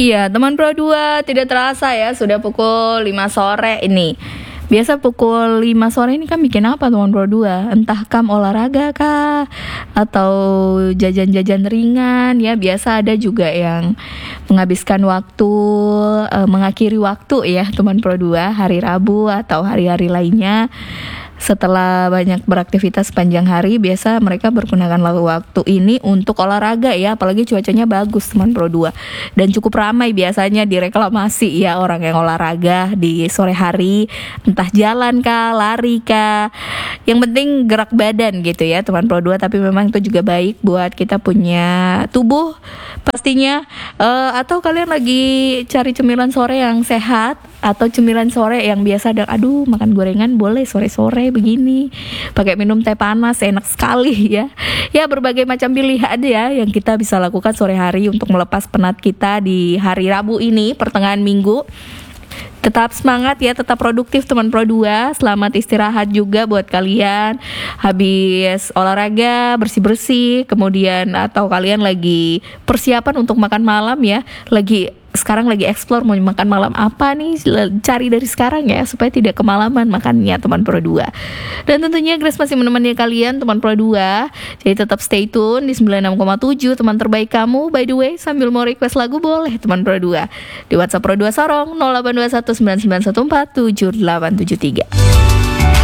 Iya, teman Pro 2 tidak terasa ya sudah pukul 5 sore ini. Biasa pukul 5 sore ini kan bikin apa teman Pro 2? Entah kam olahraga kah atau jajan-jajan ringan ya. Biasa ada juga yang menghabiskan waktu mengakhiri waktu ya teman Pro 2 hari Rabu atau hari-hari lainnya. Setelah banyak beraktivitas sepanjang hari, biasa mereka menggunakan waktu ini untuk olahraga ya, apalagi cuacanya bagus teman Pro 2. Dan cukup ramai biasanya direklamasi ya orang yang olahraga di sore hari, entah jalan kah, lari kah. Yang penting gerak badan gitu ya teman Pro 2, tapi memang itu juga baik buat kita punya tubuh pastinya. Atau kalian lagi cari cemilan sore yang sehat atau cemilan sore yang biasa ada, aduh makan gorengan boleh sore-sore begini, pakai minum teh panas enak sekali ya. Ya berbagai macam pilihan ya yang kita bisa lakukan sore hari untuk melepas penat kita di hari Rabu ini pertengahan minggu. Tetap semangat ya, tetap produktif teman Pro 2. Selamat istirahat juga buat kalian. Habis olahraga, bersih-bersih, kemudian atau kalian lagi persiapan untuk makan malam ya. Sekarang lagi explore mau makan malam apa nih, cari dari sekarang ya supaya tidak kemalaman makannya teman Pro 2. Dan tentunya Grace masih menemani kalian teman Pro 2. Jadi tetap stay tune di 96,7 teman terbaik kamu. By the way, sambil mau request lagu boleh teman Pro 2 di WhatsApp Pro 2 Sorong 0821 9914 7873.